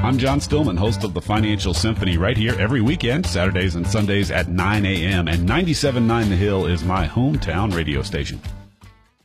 I'm John Stillman, host of the Financial Symphony, right here every weekend, Saturdays and Sundays at 9 a.m. And 97.9 The Hill is my hometown radio station.